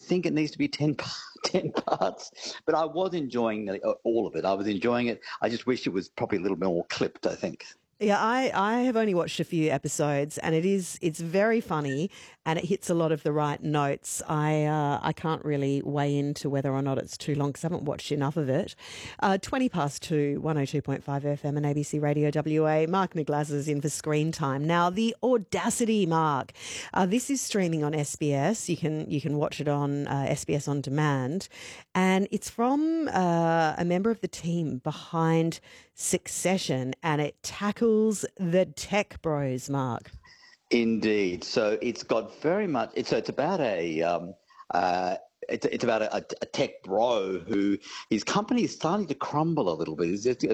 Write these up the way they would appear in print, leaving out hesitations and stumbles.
think it needs to be 10, 10 parts, but I was enjoying all of it. I was enjoying it. I just wish it was probably a little bit more clipped, I think. Yeah, I have only watched a few episodes, and it's very funny, and it hits a lot of the right notes. I can't really weigh into whether or not it's too long because I haven't watched enough of it. 2, 102.5 FM and ABC Radio WA. Mark Niglazes is in for Screen Time. Now, The Audacity, Mark. This is streaming on SBS. You can watch it on SBS On Demand, and it's from a member of the team behind Succession, and it tackles the tech bros, Mark. Indeed. So it's got very much. It's about it's about a tech bro who his company is starting to crumble a little bit.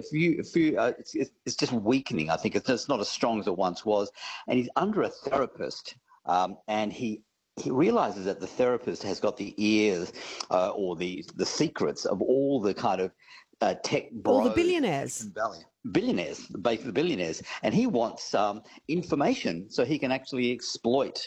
It's just weakening. I think it's just not as strong as it once was, and he's under a therapist, and he realizes that the therapist has got the ears or the secrets of all the kind of tech bros. All the billionaires. Basically the billionaires. And he wants information so he can actually exploit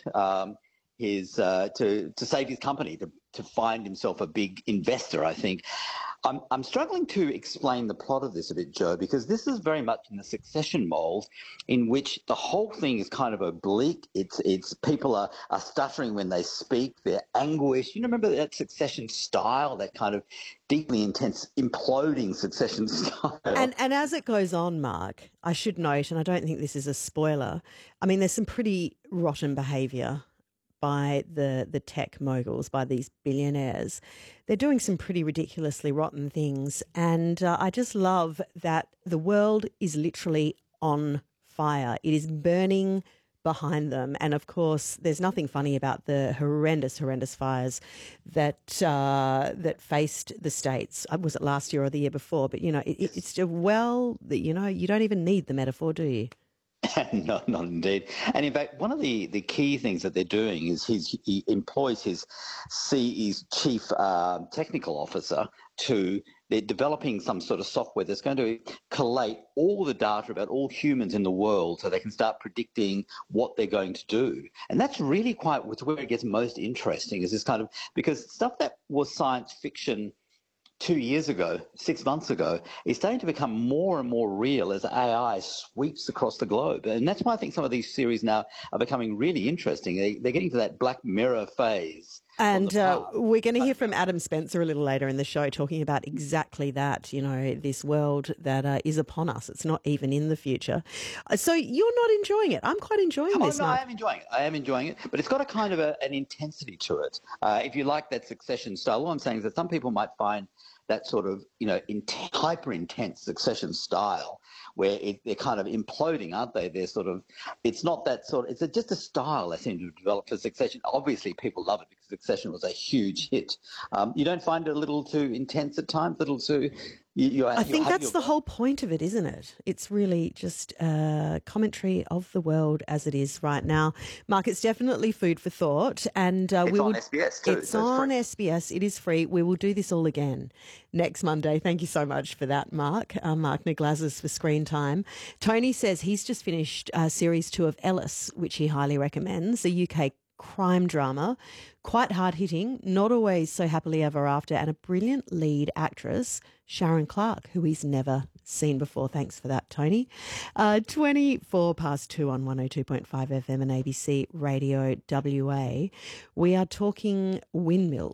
his to save his company, to find himself a big investor, I think. I'm struggling to explain the plot of this a bit, Joe, because this is very much in the Succession mold, in which the whole thing is kind of oblique. It's people are stuttering when they speak. They're anguished. You remember that Succession style, that kind of deeply intense, imploding Succession style. And as it goes on, Mark, I should note, and I don't think this is a spoiler, I mean, there's some pretty rotten behaviour by the tech moguls, by these billionaires. They're doing some pretty ridiculously rotten things. And I just love that the world is literally on fire. It is burning behind them. And of course, there's nothing funny about the horrendous fires that faced the states. Was it last year or the year before? But, it's just, you don't even need the metaphor, do you? No, not indeed. And in fact, one of the key things that they're doing is he employs his chief technical officer they're developing some sort of software that's going to collate all the data about all humans in the world so they can start predicting what they're going to do. And that's really where it gets most interesting, is this kind of, because stuff that was science fiction 2 years ago, 6 months ago, is starting to become more and more real as AI sweeps across the globe. And that's why I think some of these series now are becoming really interesting. They're getting to that Black Mirror phase. And we're going to hear from Adam Spencer a little later in the show talking about exactly that, this world that is upon us. It's not even in the future. So you're not enjoying it. I'm quite enjoying this. No, I am enjoying it. But it's got a kind of an intensity to it. If you like that Succession style, all I'm saying is that some people might find that sort of, hyper intense Succession style where they're kind of imploding, aren't they? They're sort of, it's not that sort of, it's just a style they seem to have developed for Succession. Obviously, people love it because Succession was a huge hit. You don't find it a little too intense at times, a little too... I think that's the whole point of it, isn't it? It's really just commentary of the world as it is right now. Mark, it's definitely food for thought. And it's on SBS too. It's on SBS. It is free. We will do this all again next Monday. Thank you so much for that, Mark. Mark Niglazes for Screen Time. Tony says he's just finished Series 2 of Ellis, which he highly recommends, the UK crime drama. Quite hard-hitting, not always so happily ever after, and a brilliant lead actress, Sharon Clarke, who he's never seen before. Thanks for that, Tony. 2 on 102.5 FM and ABC Radio WA. We are talking windmills.